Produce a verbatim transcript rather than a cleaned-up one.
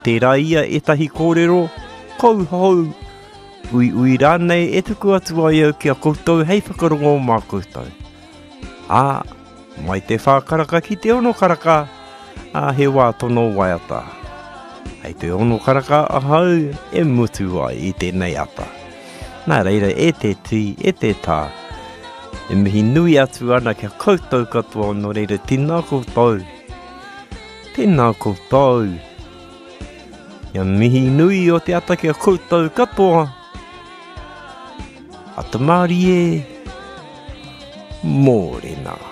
Tērā ia e tahi kōrero, kou hou. Ui ui rānei e tuku atu ai au ki a koutou hei whakarongo mā koutou. Ā, mai te whākaraka ki te ono karaka, a he wā tono waiata. Hei te ono karaka ahau e mutu ai i tēnei ata. Nā reira e te tī, e te tā. E mihi nui atu ana kia koutou katoa no reira tīnā koutou. Tēnā koutou. Ia mihi nui o te ata kia koutou katoa. Atamari e. Mōrena.